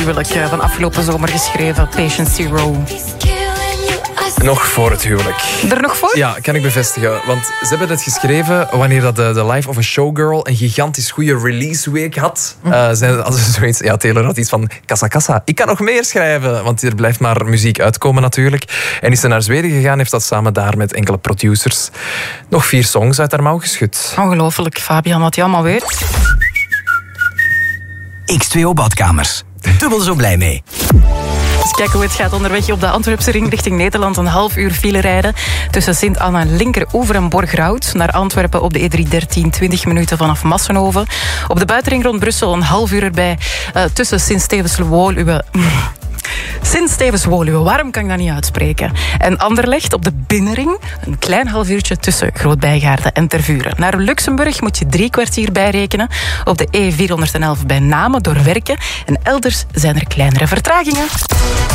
huwelijk van afgelopen zomer geschreven, Patient Zero. Nog voor het huwelijk. Er nog voor? Ja, kan ik bevestigen. Want ze hebben het geschreven wanneer dat de Life of a Showgirl een gigantisch goede release week had. Hadden ze zoiets, Taylor had iets van kassa, ik kan nog meer schrijven. Want er blijft maar muziek uitkomen natuurlijk. En is ze naar Zweden gegaan, heeft dat samen daar met enkele producers nog 4 songs uit haar mouw geschud. Ongelooflijk, Fabian, wat je allemaal weet. X2O Badkamers. Dubbel zo blij mee. Dus kijk hoe het gaat onderweg op de Antwerpse ring richting Nederland. Een half uur file rijden tussen Sint-Anna Linkeroever en Borgerhout. Naar Antwerpen op de E313, 20 minuten vanaf Massenhoven. Op de buitenring rond Brussel een half uur erbij tussen Sint-Stevens-Woluwe. Sint-Stevens-Woluwe, waarom kan ik dat niet uitspreken? En Anderlecht op de binnenring, een klein half uurtje tussen Groot-Bijgaarden en Tervuren. Naar Luxemburg moet je 3 kwartier bijrekenen. Op de E411 bij Namen door Werken. En elders zijn er kleinere vertragingen.